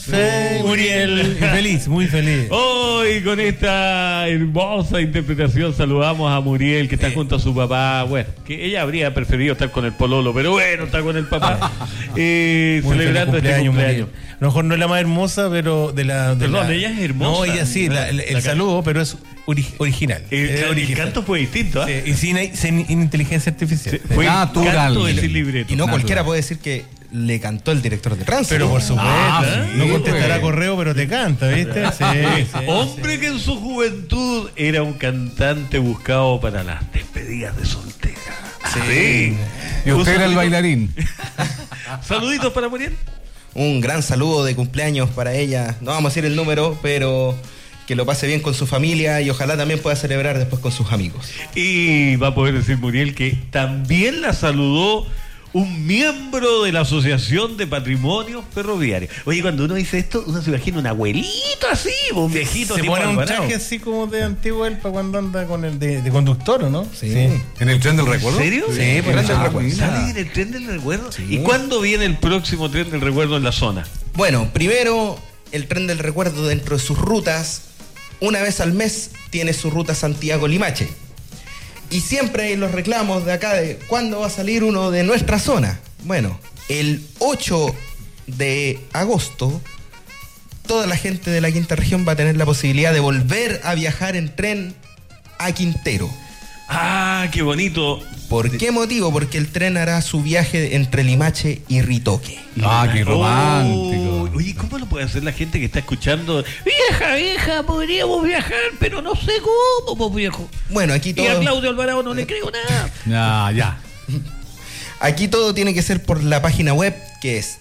Muriel. Feliz, muy feliz. Hoy con esta hermosa interpretación saludamos a Muriel, que está junto a su papá. Bueno, que ella habría preferido estar con el pololo, pero bueno, está con el papá. Celebrando este cumpleaños. A lo mejor no es la más hermosa, pero Perdón, ella es hermosa. No, ella sí, el saludo, pero es original. El canto fue distinto, ¿eh? Y sin inteligencia artificial. Fue natural. Libreto. Y no cualquiera puede decir que le cantó el director de tránsito. Pero por supuesto, no contestará correo, pero te canta, ¿viste? Hombre que en su juventud era un cantante buscado para las despedidas de soltera. Sí. Y usted era el bailarín. Saluditos para Muriel. Un gran saludo de cumpleaños para ella. No vamos a decir el número, pero que lo pase bien con su familia y ojalá también pueda celebrar después con sus amigos. Y va a poder decir Muriel que también la saludó un miembro de la Asociación de Patrimonio Ferroviario. Oye, cuando uno dice esto, uno se imagina un abuelito así, un viejito. Se tipo pone un Alvarado. traje así como de antiguo él para cuando anda con el de conductor, ¿o no? Sí. ¿En el tren del recuerdo? ¿En serio? Sí, por el tren del recuerdo. ¿Sale en el tren del recuerdo? Sí. ¿Y cuándo viene el próximo tren del recuerdo en la zona? Bueno, primero, el tren del recuerdo dentro de sus rutas, una vez al mes tiene su ruta Santiago-Limache. Y siempre hay los reclamos de acá de ¿cuándo va a salir uno de nuestra zona? Bueno, el 8 de agosto, toda la gente de la quinta región va a tener la posibilidad de volver a viajar en tren a Quintero. ¡Ah, qué bonito! ¿Por qué motivo? Porque el tren hará su viaje entre Limache y Ritoque. Ah, qué romántico. Oye, ¿cómo lo puede hacer la gente que está escuchando? Vieja, podríamos viajar, pero no sé cómo, pues viejo. Bueno, aquí Y todo... a Claudio Alvarado no le creo nada. Ya. Aquí todo tiene que ser por la página web, que es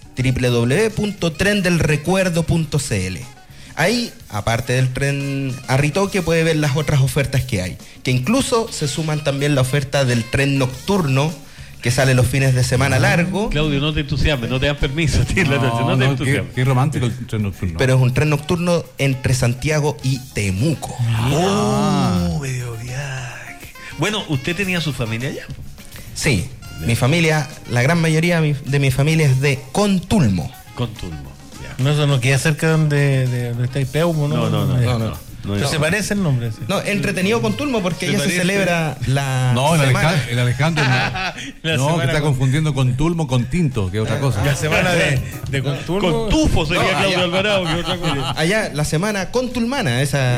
www.trendelrecuerdo.cl. Ahí, aparte del tren a Ritoque, puede ver las otras ofertas que hay. Que incluso se suman también la oferta del tren nocturno, que sale los fines de semana largo. Claudio, no te entusiasmes, no te dan permiso. No te entusiasmes. Qué romántico el tren nocturno. Pero es un tren nocturno entre Santiago y Temuco. Medio viaje. Bueno, ¿usted tenía su familia allá? Sí, mi familia, la gran mayoría de mi familia es de Contulmo. Contulmo. No, eso no queda cerca de está ahí Peumo, ¿no? No. Pero se parece el nombre. Sí. No, entretenido Contulmo porque ya se celebra la semana. El Alejandro no, que está confundiendo con Tulmo con Tinto, que es otra cosa. La semana de Contulmo. Con Tufo sería Claudio Alvarado, que otra cosa. Allá la semana contulmana, esa.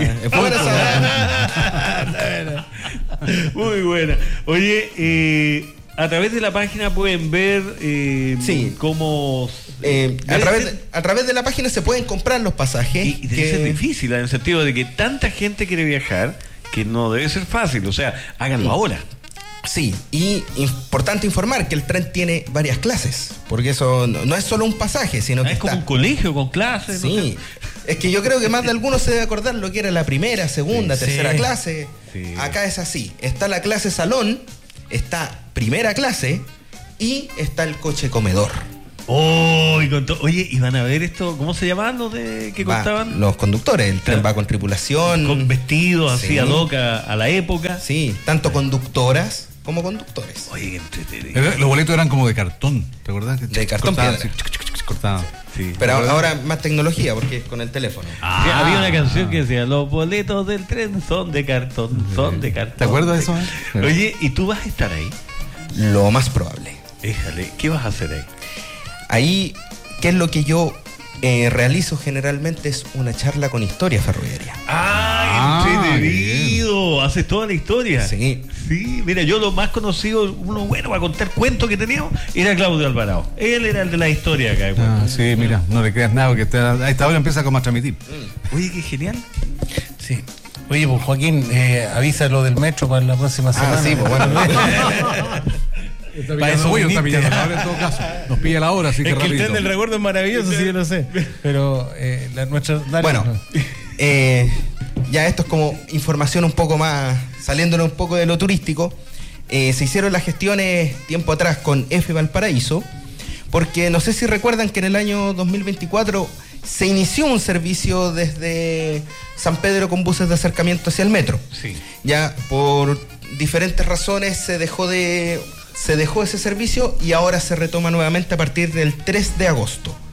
Muy buena. Oye, a través de la página pueden ver cómo... a través de la página se pueden comprar los pasajes. Y debe ser difícil, en el sentido de que tanta gente quiere viajar, que no debe ser fácil. O sea, háganlo ahora. Sí, y importante informar que el tren tiene varias clases, porque eso no es solo un pasaje, sino que es como un colegio con clases. Sí, no sé. es que yo creo que más de algunos se debe acordar lo que era la primera, segunda, tercera clase. Sí. Acá es así, está la clase salón, está primera clase y está el coche comedor. Oye, ¿y van a ver esto? ¿Cómo se llamaban los que contaban? Los conductores, el tren va con tripulación. Con vestidos así ad hoc a la época. Sí, tanto conductoras como conductores. Oye, qué entretenido. Los boletos eran como de cartón, ¿te acordás? De cartón piedra. Cortaban. Sí. Pero ahora más tecnología, porque es con el teléfono. Sí, había una canción que decía: los boletos del tren son de cartón, son de cartón. ¿Te acuerdas de eso? Oye, ¿y tú vas a estar ahí? Lo más probable. Déjale, ¿qué vas a hacer ahí? Ahí, ¿qué es lo que yo realizo generalmente? Es una charla con historia ferroviaria. Entretenido. Haces toda la historia. Sí. Sí, mira, yo lo más conocido, uno bueno para contar cuentos que teníamos, era Claudio Alvarado. Él era el de la historia acá. Sí, mira, no le creas nada, porque a esta hora empieza como a transmitir. Oye, qué genial. Sí. Oye, pues Joaquín, avisa lo del metro para la próxima semana. Sí, pues bueno. Para eso está pillando la hora en todo caso. Nos pilla la hora, así que es que rapidito. el tren del recuerdo es maravilloso, sí, yo lo sé. Pero Ya esto es como información un poco más, saliéndonos un poco de lo turístico. Se hicieron las gestiones tiempo atrás con F Valparaíso, porque no sé si recuerdan que en el año 2024 se inició un servicio desde San Pedro con buses de acercamiento hacia el metro. Sí. Ya por diferentes razones se dejó ese servicio y ahora se retoma nuevamente a partir del 3 de agosto.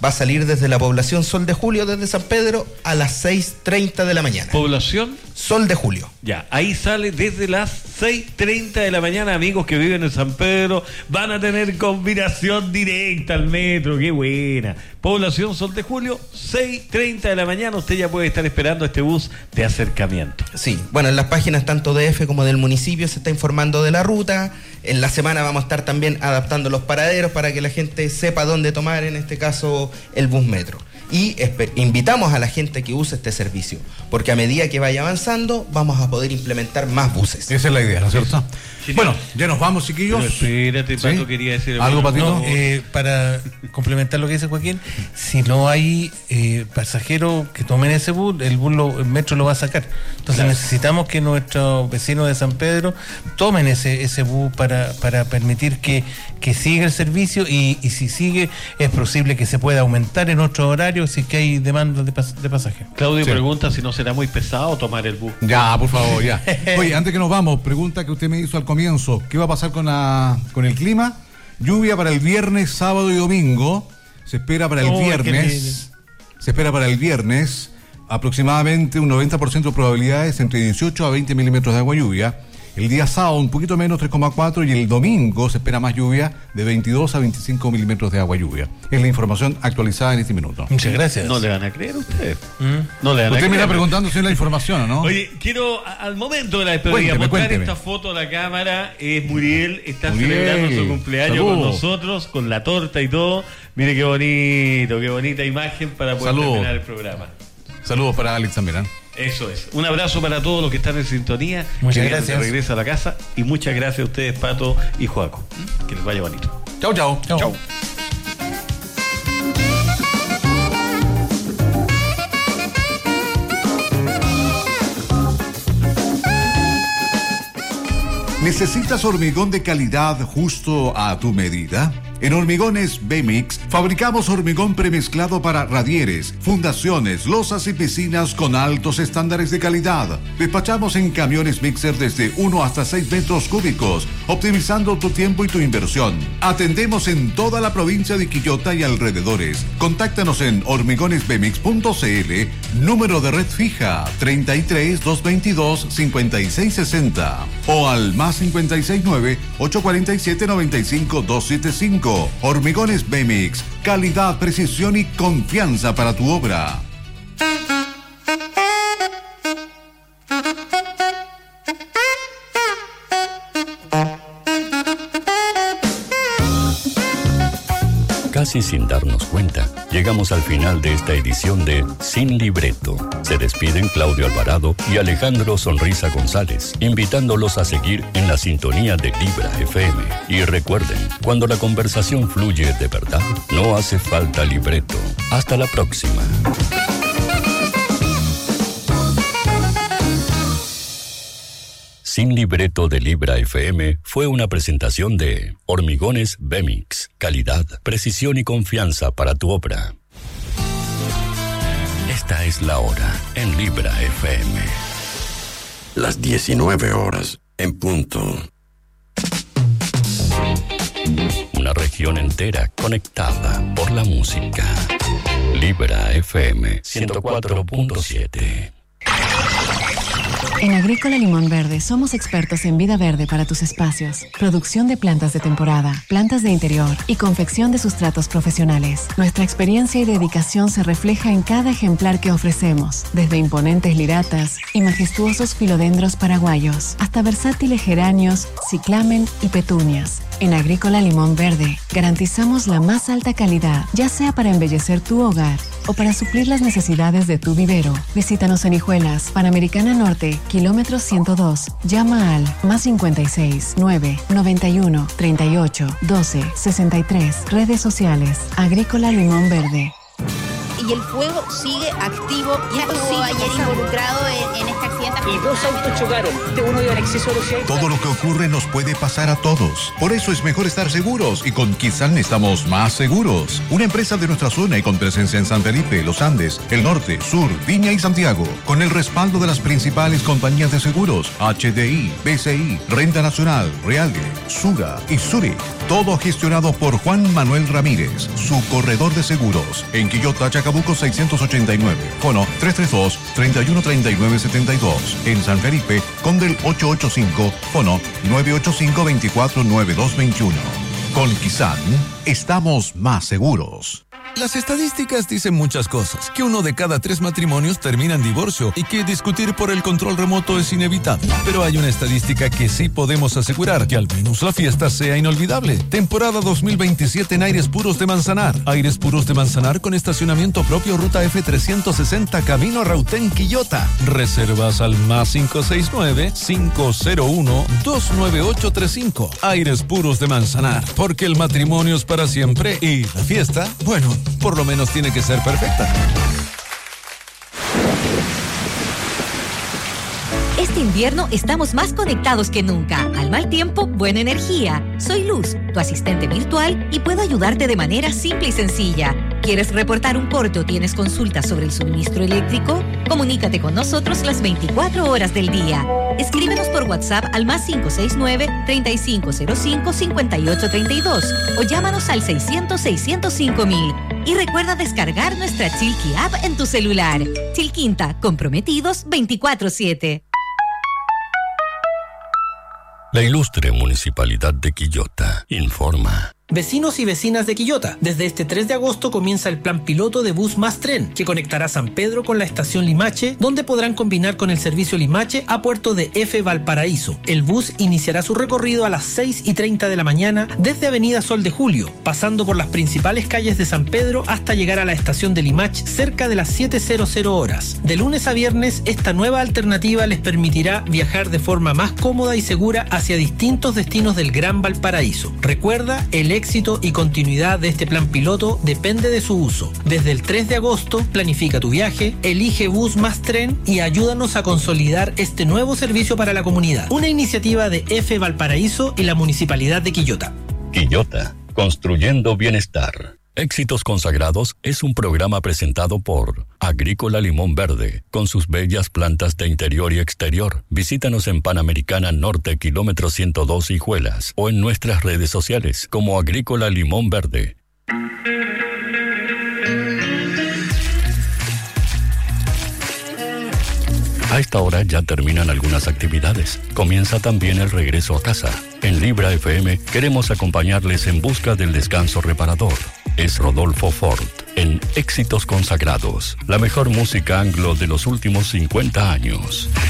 Va a salir desde la población Sol de Julio, desde San Pedro, a las 6:30 de la mañana. ¿Población? Sol de Julio. Ya, ahí sale desde las 6:30 de la mañana, amigos que viven en San Pedro, van a tener combinación directa al metro, qué buena. Población Sol de Julio, 6:30 de la mañana, usted ya puede estar esperando este bus de acercamiento. Sí, bueno, en las páginas tanto de DF como del municipio se está informando de la ruta. En la semana vamos a estar también adaptando los paraderos para que la gente sepa dónde tomar, en este caso, el bus metro. Y invitamos a la gente que use este servicio, porque a medida que vaya avanzando vamos a poder implementar más buses. Esa es la idea, ¿no es cierto? Sí, bueno, ya nos vamos, chiquillos. Pero espérate, Pato, ¿Sí? quería decir algo, Patito. No, para complementar lo que dice Joaquín, si no hay pasajeros que tomen ese bus, el metro lo va a sacar. Entonces necesitamos que nuestros vecinos de San Pedro tomen ese bus para permitir que siga el servicio y si sigue es posible que se pueda aumentar en otro horario si es que hay demanda de pasajeros. Claudio Sí. pregunta si no será muy pesado tomar el bus. Ya, por favor, ya. Oye, antes que nos vamos, pregunta que usted me hizo al comienzo. ¿Qué va a pasar con el clima? Lluvia para el viernes, sábado y domingo. Se espera para el viernes. Se espera para el viernes aproximadamente un 90% de probabilidades entre 18 a 20 milímetros de agua lluvia. El día sábado un poquito menos, 3,4, y el domingo se espera más lluvia de 22 a 25 milímetros de agua lluvia. Es la información actualizada en este minuto. Muchas gracias. No le van a creer ustedes. No le van a Usted creer. me está preguntando si es la información o no. Oye, quiero al momento de la despedida mostrar esta foto a la cámara. Es Muriel, está celebrando su cumpleaños con nosotros, con la torta y todo. Mire qué bonito, qué bonita imagen para poder terminar el programa. Saludos para Alex también, ¿eh? Eso es. Un abrazo para todos los que están en sintonía. Muchas que gracias. Regresa a la casa. Y muchas gracias a ustedes, Pato y Joaco. Que les vaya bonito. Chau, chau. Chau. ¿Necesitas hormigón de calidad justo a tu medida? En Hormigones Bemix fabricamos hormigón premezclado para radieres, fundaciones, losas y piscinas con altos estándares de calidad. Despachamos en camiones mixer desde 1 hasta 6 metros cúbicos, optimizando tu tiempo y tu inversión. Atendemos en toda la provincia de Quillota y alrededores. Contáctanos en hormigonesbemix.cl, número de red fija 33 222 5660 o al más 569 847 95 275. Hormigones Bemix, calidad, precisión y confianza para tu obra. Casi sin darnos cuenta, llegamos al final de esta edición de Sin Libreto. Se despiden Claudio Alvarado y Alejandro Sonrisa González, invitándolos a seguir en la sintonía de Libra FM. Y recuerden, cuando la conversación fluye de verdad, no hace falta libreto. Hasta la próxima. Sin Libreto de Libra FM fue una presentación de Hormigones Bemix. Calidad, precisión y confianza para tu obra. Esta es la hora en Libra FM. Las 19 horas en punto. Una región entera conectada por la música. Libra FM 104.7. En Agrícola Limón Verde somos expertos en vida verde para tus espacios, producción de plantas de temporada, plantas de interior y confección de sustratos profesionales. Nuestra experiencia y dedicación se refleja en cada ejemplar que ofrecemos, desde imponentes liratas y majestuosos filodendros paraguayos, hasta versátiles geranios, ciclamen y petunias. En Agrícola Limón Verde garantizamos la más alta calidad, ya sea para embellecer tu hogar o para suplir las necesidades de tu vivero. Visítanos en Hijuelas, Panamericana Norte, kilómetro 102. Llama al más 56 9 91 38 12 63. Redes sociales. Agrícola Limón Verde. y el fuego sigue activo. Y estuvo ayer involucrado en este accidente. Y 2 autos chocaron. Uno iba en exceso de velocidad. Todo lo que ocurre nos puede pasar a todos. Por eso es mejor estar seguros. Y con Kizan estamos más seguros. Una empresa de nuestra zona y con presencia en San Felipe, Los Andes, el Norte, Sur, Viña y Santiago. Con el respaldo de las principales compañías de seguros. HDI, BCI, Renta Nacional, Realge, Sura y Zurich. Todo gestionado por Juan Manuel Ramírez, su corredor de seguros. En Quillota, Chacabuco 689. Fono 332-313972. En San Felipe, Condel 885. Fono 985-249221. Con Kizan, estamos más seguros. Las estadísticas dicen muchas cosas, que 1 de cada 3 matrimonios termina en divorcio y que discutir por el control remoto es inevitable. Pero hay una estadística que sí podemos asegurar, que al menos la fiesta sea inolvidable. Temporada 2027 en Aires Puros de Manzanar. Aires Puros de Manzanar con estacionamiento propio, ruta F360, camino a Rautén, Quillota. Reservas al +569 501 29835. Aires Puros de Manzanar, porque el matrimonio es para siempre y la fiesta, bueno, por lo menos tiene que ser perfecta. Este invierno estamos más conectados que nunca. Al mal tiempo, buena energía. Soy Luz, tu asistente virtual, y puedo ayudarte de manera simple y sencilla. ¿Quieres reportar un corte o tienes consultas sobre el suministro eléctrico? Comunícate con nosotros las 24 horas del día. Escríbenos por WhatsApp al +569-3505-5832 o llámanos al 600-605-000. Y recuerda descargar nuestra Chilqui App en tu celular. Chilquinta, comprometidos 24/7. La ilustre Municipalidad de Quillota informa. Vecinos y vecinas de Quillota, desde este 3 de agosto comienza el plan piloto de Bus Más Tren, que conectará San Pedro con la estación Limache, donde podrán combinar con el servicio Limache a Puerto de F. Valparaíso. El bus iniciará su recorrido a las 6:30 de la mañana desde Avenida Sol de Julio, pasando por las principales calles de San Pedro hasta llegar a la estación de Limache cerca de las 7:00 horas. De lunes a viernes, esta nueva alternativa les permitirá viajar de forma más cómoda y segura hacia distintos destinos del Gran Valparaíso. Recuerda, el éxito y continuidad de este plan piloto depende de su uso. Desde el 3 de agosto, planifica tu viaje, elige Bus Más Tren y ayúdanos a consolidar este nuevo servicio para la comunidad. Una iniciativa de F. Valparaíso y la Municipalidad de Quillota. Quillota, construyendo bienestar. Éxitos Consagrados es un programa presentado por Agrícola Limón Verde, con sus bellas plantas de interior y exterior. Visítanos en Panamericana Norte, kilómetro 102 Hijuelas, o en nuestras redes sociales como Agrícola Limón Verde. A esta hora ya terminan algunas actividades. Comienza también el regreso a casa. En Libra FM queremos acompañarles en busca del descanso reparador. Es Rodolfo Ford en Éxitos Consagrados, la mejor música anglo de los últimos 50 años.